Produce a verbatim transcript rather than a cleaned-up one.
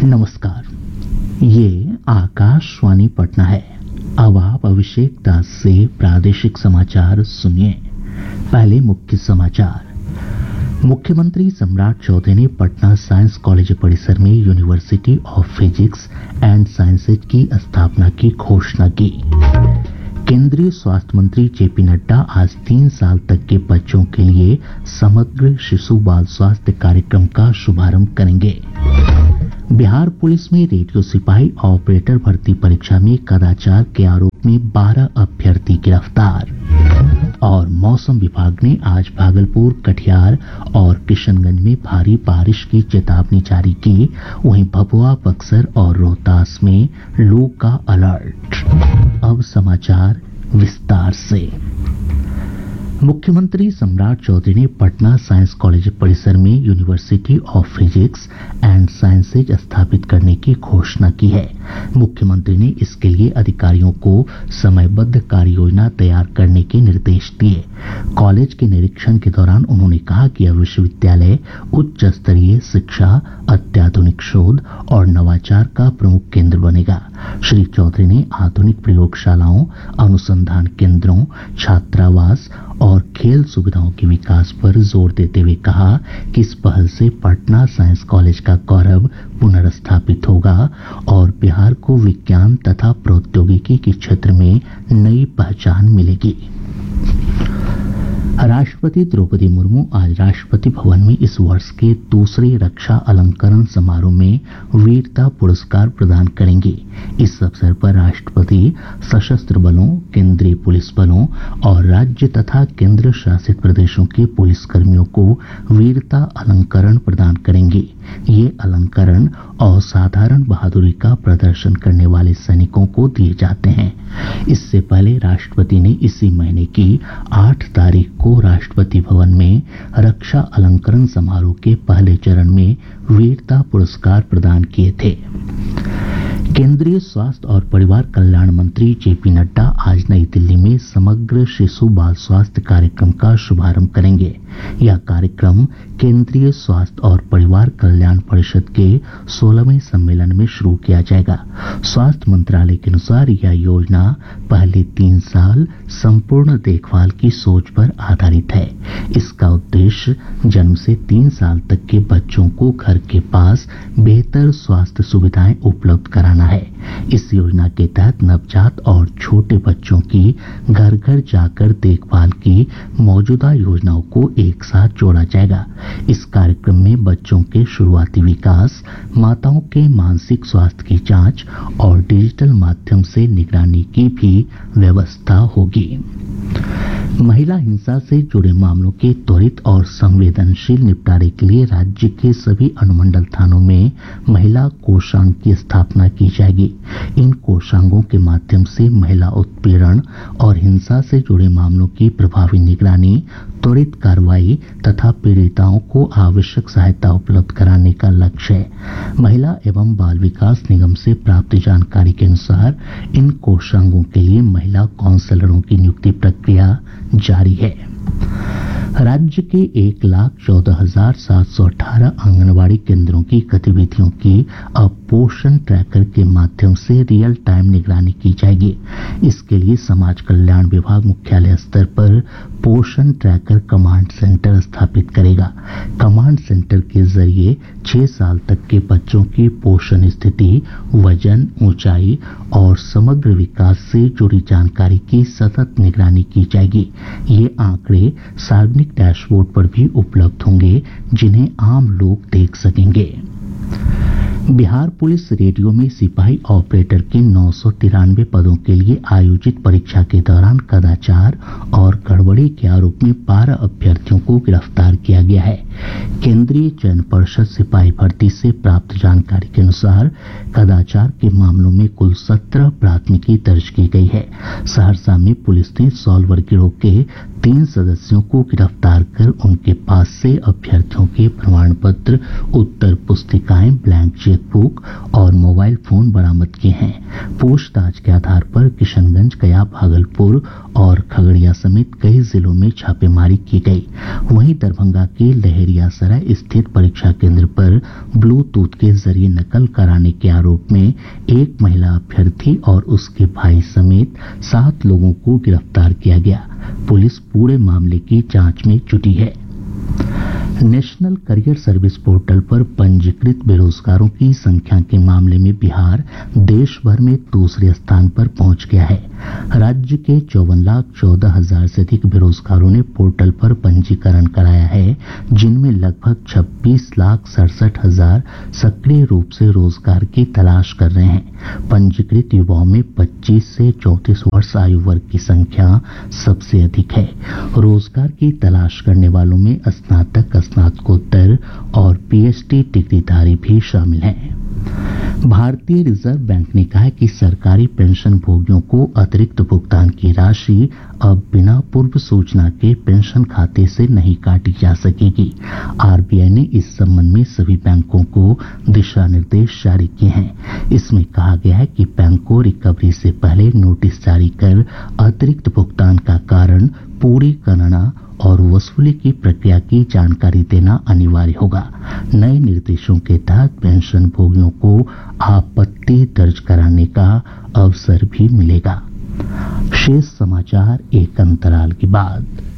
नमस्कार, ये आकाशवाणी पटना है। अब आप अभिषेक दास से प्रादेशिक समाचार सुनिए। पहले मुख्य समाचार। मुख्यमंत्री सम्राट चौधरी ने पटना साइंस कॉलेज परिसर में university of physics and sciences की स्थापना की घोषणा की। केंद्रीय स्वास्थ्य मंत्री जेपी नड्डा आज तीन साल तक के बच्चों के लिए समग्र शिशु बाल स्वास्थ्य कार्यक्रम का शुभारंभ करेंगे। बिहार पुलिस में रेडियो सिपाही ऑपरेटर भर्ती परीक्षा में कदाचार के आरोप में बारह अभ्यर्थी गिरफ्तार। और मौसम विभाग ने आज भागलपुर, कटिहार और किशनगंज में भारी बारिश की चेतावनी जारी की। वहीं भभुआ, बक्सर और रोहतास में लू का अलर्ट। अब समाचार विस्तार से। मुख्यमंत्री सम्राट चौधरी ने पटना साइंस कॉलेज परिसर में university of physics and sciences स्थापित करने की घोषणा की है। मुख्यमंत्री ने इसके लिए अधिकारियों को समयबद्ध कार्य योजना तैयार करने के निर्देश दिए। कॉलेज के निरीक्षण के दौरान उन्होंने कहा कि यह विश्वविद्यालय उच्च स्तरीय शिक्षा, अत्याधुनिक शोध और नवाचार का प्रमुख केंद्र बनेगा। श्री चौधरी ने आधुनिक प्रयोगशालाओं, अनुसंधान केंद्रों, छात्रावास और खेल सुविधाओं के विकास पर जोर देते हुए कहा कि इस पहल से पटना साइंस कॉलेज का गौरव पुनर्स्थापित होगा और बिहार को विज्ञान तथा प्रौद्योगिकी के क्षेत्र में नई पहचान मिलेगी। राष्ट्रपति द्रौपदी मुर्मू आज राष्ट्रपति भवन में इस वर्ष के दूसरे रक्षा अलंकरण समारोह में वीरता पुरस्कार प्रदान करेंगे। इस अवसर पर राष्ट्रपति सशस्त्र बलों, केंद्रीय पुलिस बलों और राज्य तथा केंद्र शासित प्रदेशों के पुलिसकर्मियों को वीरता अलंकरण प्रदान करेंगे। ये अलंकरण असाधारण बहादुरी का प्रदर्शन करने वाले सैनिकों को दिए जाते हैं। इससे पहले राष्ट्रपति ने इसी महीने की आठ तारीख को राष्ट्रपति भवन में रक्षा अलंकरण समारोह के पहले चरण में वीरता पुरस्कार प्रदान किए थे। केंद्रीय स्वास्थ्य और परिवार कल्याण मंत्री जेपी नड्डा आज नई दिल्ली में समग्र शिशु बाल स्वास्थ्य कार्यक्रम का शुभारंभ करेंगे। यह कार्यक्रम केंद्रीय स्वास्थ्य और परिवार कल्याण परिषद के सोलहवें सम्मेलन में शुरू किया जाएगा। स्वास्थ्य मंत्रालय के अनुसार यह योजना पहले तीन साल संपूर्ण देखभाल की सोच पर आधारित है। इसका उद्देश्य जन्म से तीन साल तक के बच्चों को घर के पास बेहतर स्वास्थ्य सुविधाएं उपलब्ध कराना है। इस योजना के तहत नवजात और छोटे बच्चों की घर घर जाकर देखभाल की मौजूदा योजनाओं को एक साथ जोड़ा जाएगा। इस कार्यक्रम में बच्चों के शुरुआती विकास, माताओं के मानसिक स्वास्थ्य की जांच और डिजिटल माध्यम से निगरानी की भी व्यवस्था होगी। महिला हिंसा से जुड़े मामलों के त्वरित और संवेदनशील निपटारे के लिए राज्य के सभी अनुमंडल थानों में महिला कोषांग की स्थापना की जाएगी। इन कोषांगों के माध्यम से महिला उत्पीड़न और हिंसा से जुड़े मामलों की प्रभावी निगरानी, त्वरित कार्रवाई तथा पीड़िताओं को आवश्यक सहायता उपलब्ध कराने का लक्ष्य है। महिला एवं बाल विकास निगम से प्राप्त जानकारी के अनुसार इन कोषांगों के लिए महिला काउंसलरों की नियुक्ति प्रक्रिया जारी है। राज्य के एक लाख चौदह हजार सात सौ अठारह आंगनबाड़ी केंद्रों की गतिविधियों की अब पोषण ट्रैकर के माध्यम से रियल टाइम निगरानी की जाएगी। इसके लिए समाज कल्याण विभाग मुख्यालय स्तर पर पोषण ट्रैकर कमांड सेंटर स्थापित करेगा। कमांड सेंटर के जरिए छह साल तक के बच्चों की पोषण स्थिति, वजन, ऊंचाई और समग्र विकास से जुड़ी जानकारी की सतत निगरानी की जाएगी। ये आंकड़े सार्वजनिक डैशबोर्ड पर भी उपलब्ध होंगे, जिन्हें आम लोग देख सकेंगे। बिहार पुलिस रेडियो में सिपाही ऑपरेटर के नौ सौ तिरानवे पदों के लिए आयोजित परीक्षा के दौरान कदाचार और गड़बड़ी के आरोप में बारह अभ्यर्थियों को गिरफ्तार किया गया है। केंद्रीय चयन पर्षद सिपाही भर्ती से प्राप्त जानकारी के अनुसार कदाचार के मामलों में कुल सत्रह प्राथमिकी दर्ज की गई है। सहरसा में पुलिस ने सॉल्वर गिरोह के तीन सदस्यों को गिरफ्तार कर उनके पास से अभ्यर्थियों के प्रमाण पत्र, उत्तर पुस्तिकाएं, ब्लैंक चेकबुक और मोबाइल फोन बरामद किए हैं। पूछताछ के आधार पर किशनगंज, गया, भागलपुर और खगड़िया समेत कई जिलों में छापेमारी की गई। वहीं दरभंगा के लहेरियासराय स्थित परीक्षा केंद्र पर ब्लूटूथ के जरिए नकल कराने के आरोप में एक महिला अभ्यर्थी और उसके भाई समेत सात लोगों को गिरफ्तार किया गया। पुलिस पूरे मामले की जांच में जुटी है। नेशनल करियर सर्विस पोर्टल पर पंजीकृत बेरोजगारों की संख्या के मामले में बिहार देश भर में दूसरे स्थान पर पहुंच गया है। राज्य के चौवन लाख चौदह हजार से अधिक बेरोजगारों ने पोर्टल पर पंजीकरण कराया है, जिनमें लगभग छब्बीस लाख सड़सठ हजार सक्रिय रूप से रोजगार की तलाश कर रहे हैं। पंजीकृत युवाओं में पच्चीस से चौंतीस वर्ष आयु वर्ग की संख्या सबसे अधिक है। रोजगार की तलाश करने वालों में स्नातक, स्नातकोत्तर और पीएचडी डिग्रीधारी भी शामिल हैं। भारतीय रिजर्व बैंक ने कहा है कि सरकारी पेंशन भोगियों को अतिरिक्त भुगतान की राशि अब बिना पूर्व सूचना के पेंशन खाते से नहीं काटी जा सकेगी। आरबीआई ने इस संबंध में सभी बैंकों को दिशा निर्देश जारी किए हैं। इसमें कहा गया है कि बैंक को रिकवरी से पहले नोटिस जारी कर अतिरिक्त भुगतान का कारण, पूरी गणना और वसूली की प्रक्रिया की जानकारी देना अनिवार्य होगा। नए निर्देशों के तहत पेंशन भोगियों को आपत्ति दर्ज कराने का अवसर भी मिलेगा। शेष समाचार एक अंतराल के बाद।